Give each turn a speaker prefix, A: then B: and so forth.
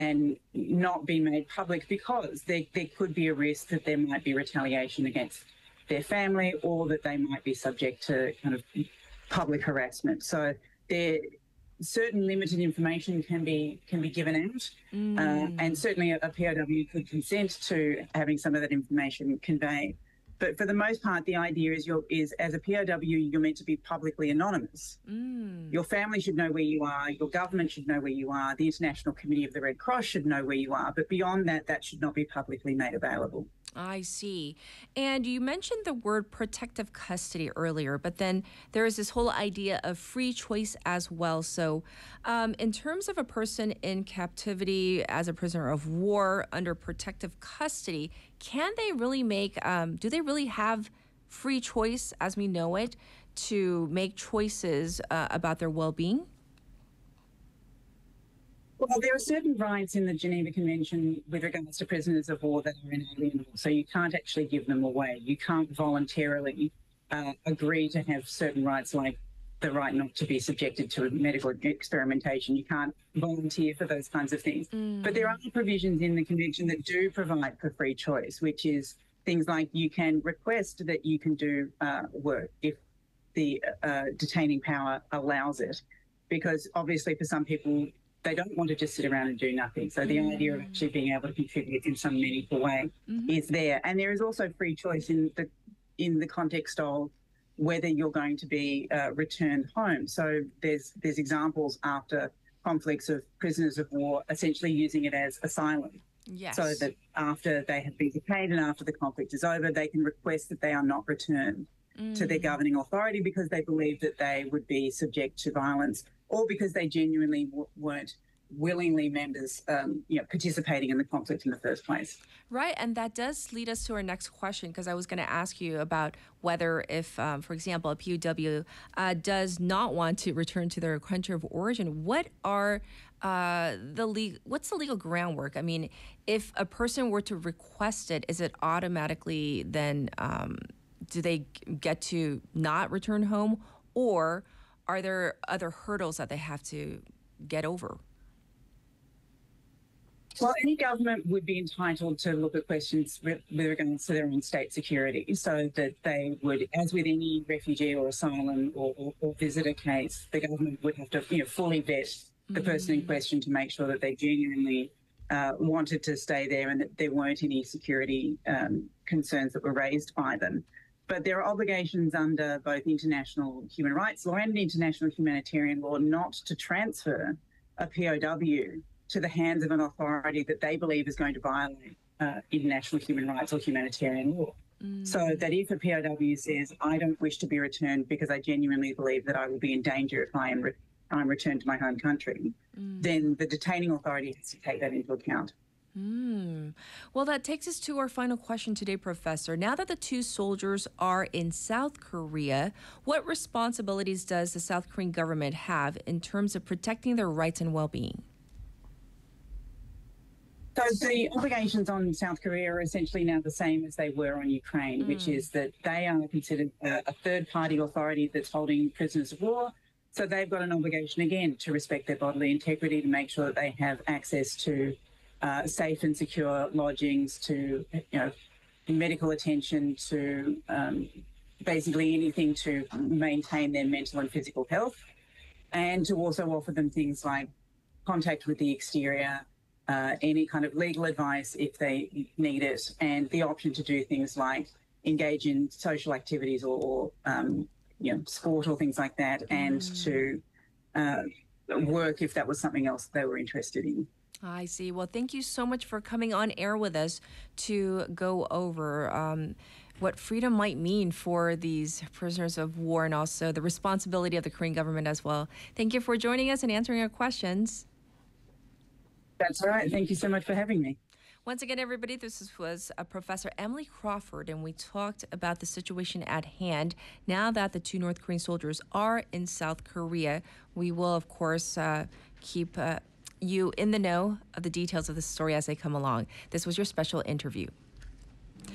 A: and not be made public because there could be a risk that there might be retaliation against their family or that they might be subject to kind of public harassment. So there certain limited information can be given out, and certainly a POW could consent to having some of that information conveyed. But for the most part, the idea is as a POW, you're meant to be publicly anonymous. Your family should know where you are. Your government should know where you are. The International Committee of the Red Cross should know where you are. But beyond that, that should not be publicly made available.
B: I see. And you mentioned the word protective custody earlier, but then there is this whole idea of free choice as well. So in terms of a person in captivity as a prisoner of war under protective custody, can they really do they really have free choice as we know it to make choices about their well-being?
A: Well, there are certain rights in the Geneva Convention with regards to prisoners of war that are inalienable, so you can't actually give them away. You can't voluntarily agree to have certain rights like the right not to be subjected to medical experimentation. You can't volunteer for those kinds of things. But there are provisions in the Convention that do provide for free choice, which is things like you can request that you can do work if the detaining power allows it, because obviously for some people, they don't want to just sit around and do nothing. So the idea of actually being able to contribute in some meaningful way is there. And there is also free choice in the context of whether you're going to be returned home. So there's examples after conflicts of prisoners of war essentially using it as asylum.
B: Yes.
A: So that after they have been detained and after the conflict is over, they can request that they are not returned to their governing authority because they believe that they would be subject to violence, or because they genuinely weren't willingly members, participating in the conflict in the first place.
B: Right, and that does lead us to our next question, because I was going to ask you about whether if, for example, a POW does not want to return to their country of origin, what's the legal groundwork? I mean, if a person were to request it, is it automatically then, do they get to not return home, or are there other hurdles that they have to get over?
A: Well, any government would be entitled to look at questions with regards to their own state security, so that they would, as with any refugee or asylum or visitor case, the government would have to fully vet the person in question to make sure that they genuinely wanted to stay there and that there weren't any security concerns that were raised by them. But there are obligations under both international human rights law and international humanitarian law not to transfer a POW to the hands of an authority that they believe is going to violate international human rights or humanitarian law. So that if a POW says, I don't wish to be returned because I genuinely believe that I will be in danger if I'm returned to my home country, then the detaining authority has to take that into account.
B: Well, that takes us to our final question today, Professor. Now that the two soldiers are in South Korea, what responsibilities does the South Korean government have in terms of protecting their rights and well-being?
A: So the obligations on South Korea are essentially now the same as they were on Ukraine, which is that they are considered a third-party authority that's holding prisoners of war. So they've got an obligation, again, to respect their bodily integrity, to make sure that they have access to safe and secure lodgings, to medical attention, to basically anything to maintain their mental and physical health, and to also offer them things like contact with the exterior, any kind of legal advice if they need it, and the option to do things like engage in social activities or sport or things like that, and to work if that was something else they were interested in.
B: I see. Well, thank you so much for coming on air with us to go over what freedom might mean for these prisoners of war and also the responsibility of the Korean government as well. Thank you for joining us and answering our questions.
A: That's all right. Thank you so much for having me.
B: Once again, everybody, this was Professor Emily Crawford, and we talked about the situation at hand. Now that the two North Korean soldiers are in South Korea, we will, of course, keep you in the know of the details of the story as they come along. This was your special interview.